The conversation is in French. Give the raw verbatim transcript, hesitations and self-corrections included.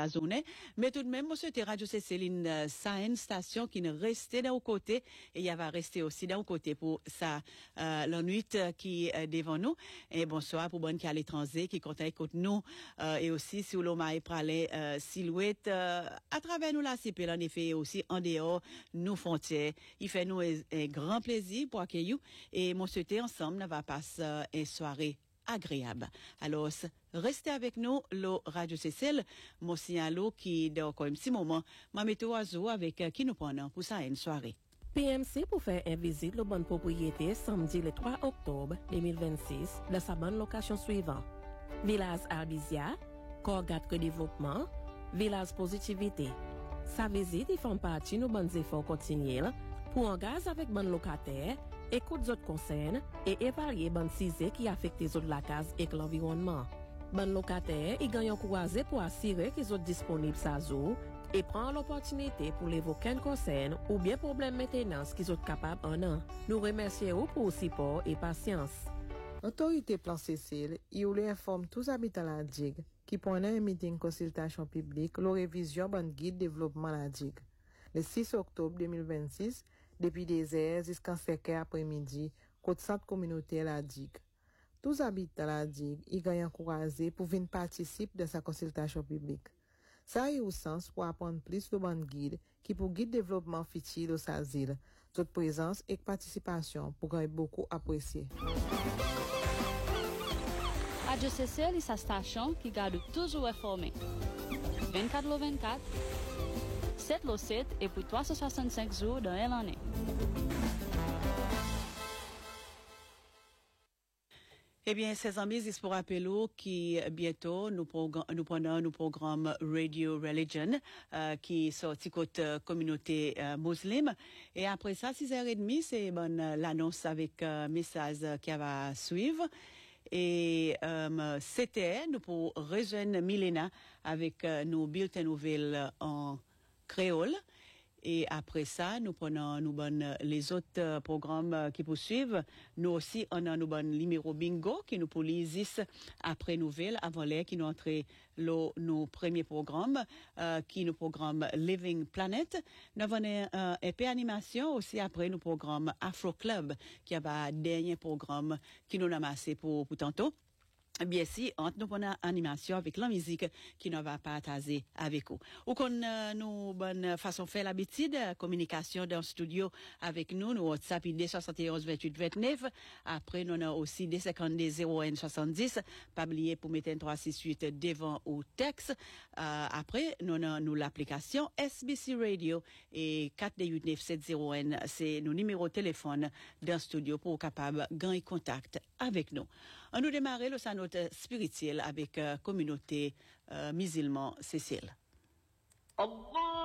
la journée. Mais tout de même, monsieur, c'était Radio Céline, ça une station qui ne restait d'un côté et il va rester aussi d'un côté pour ça, euh, la nuit qui est devant nous. Et bonsoir pour bonne qui à l'étranger, qui compte avec nous, euh, et aussi si l'on m'a parlé, euh, silhouette, euh, à travers nous la C P, en effet, aussi en dehors, nous frontières. Il fait nous un, un grand plaisir pour accueillir et mon souhaité ensemble va passer euh, une soirée agréable. Alors, restez avec nous, le Radio Cécile, mon signal qui, dans un petit moment, m'a mis au oiseau avec euh, qui nous prenons pour ça une soirée. P M C pour faire une visite le bonne propriété samedi le trois octobre deux mille vingt-six dans sa bonne location suivante. Village Arbizia, Corgat Redéveloppement, Village Positivité. Sa visite y font partie de nos bons efforts continuels pour engager avec bonnes locataires, écoute d'autres concerns et évaluer bonnes cités qui affectent les autres la case et l'environnement. Bonnes locataires y gagnent croisé pour assurer qu'ils sont disponibles sa jour et prend l'opportunité pour l'évoquer un concern ou bien problème maintenance qu'ils sont capables en un. Nous remercions pour le support et patience. Autorité Plan Cécile, il informe tous habitants la digue qui pendant un meeting consultation publique, la révision ban guide développement la digue. Le six octobre deux mille vingt-six, depuis des heures jusqu'en cinq heures après-midi, côté centre communautaire la digue. Tous habitants la digue, ils gagnent encouragé pour venir participer de sa consultation publique. Ça a eu au sens pour apprendre plus de ban guide qui pour guide développement futur de sa île. Toute présence et participation pour être beaucoup apprécié. Radio Cécile est sa station qui garde toujours informé. vingt-quatre sur vingt-quatre, sept sur sept et pour trois cent soixante-cinq jours dans l'année. Eh bien, ces amis, c'est pour rappeler qui bientôt nous, nous prenons nos programmes Radio Religion euh, qui sorti côté communauté euh, musulmane. Et après ça, six heures trente, c'est bon, l'annonce avec euh, message qui va suivre. Et euh, c'était nous pour rejoindre Milena avec euh, nos bulletins nouvelles en créole. Et après ça, nous prenons nous bonnes les autres euh, programmes euh, qui poursuivent. Nous aussi, on a nos bonnes numéro bingo qui nous police après nouvelles, avant l'air qui nous entre le, nos premiers programmes, euh, qui nous programme Living Planet. Nous avons euh, un peu animation aussi après nos programmes Afro Club, qui a un dernier programme qui nous a amassé pour, pour tantôt. Bien si, entre nous prenons animation avec la musique qui ne va pas partager avec vous. Ou qu'on euh, nous bonne façon faire l'habitude, communication dans le studio avec nous, nous WhatsApp D soixante et onze vingt-huit vingt-neuf. Après, nous avons aussi D cinquante-deux zéro un soixante-dix. Pas oublier pour mettre un trois six huit devant ou texte. Euh, après, nous avons nous l'application S B C Radio et quatre deux huit neuf sept zéro un. C'est nos numéros de téléphone dans le studio pour capable gagner contact avec nous. On nous démarrer le salon spirituel avec euh, communauté euh, musulmane Cécile. Allah